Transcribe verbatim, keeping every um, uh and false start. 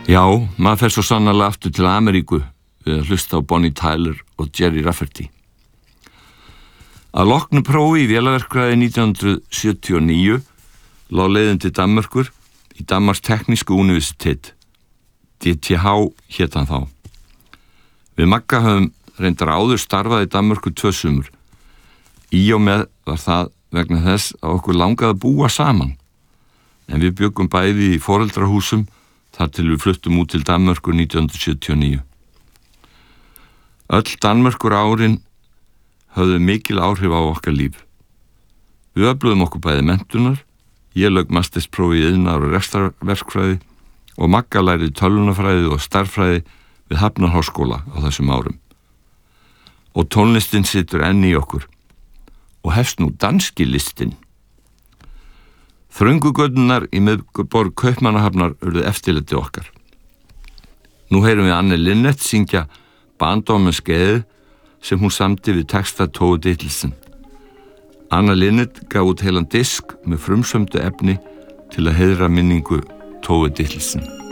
Já, maður fer svo sannarlega aftur til Ameríku við að hlusta á Bonnie Tyler og Jerry Rafferty. Að loknu prófi í vélaverkfræði nítján hundruð sjötíu og níu lá leiðin til Danmerkur í Danmarks teknísku universitet, D T H hét hann þá. Við Magga höfum reyndar áður starfað í Danmörku tvö sumur. Í og með var það vegna þess að okkur langaði að búa saman, en við bjuggum bæði í foreldrahúsum þar til við fluttum út til Danmörkur nítján hundruð sjötíu og níu. Öll Danmörkur árin höfðu mikil áhrif á okkar líf. Við öfluðum okkur bæði menntunar, ég lauk mastersprófi í iðnaðar- og rekstrarverkfræði og Magga lærði tölvunarfræði og stærðfræði við Hafnarháskóla á þessum árum. Og tónlistin situr enn í okkur og hefst nú danski listin. Þröngugöturnar í miðborg Kaupmannahafnar urðu eftirlæti okkar. Nú heyrum við Anne Linnet syngja Barndommens Gade sem hún samdi við texta Tove Ditlevsen. Anna Linnet gaf út heilan disk með frumsömdu efni til að heiðra minningu Tove Ditlevsen.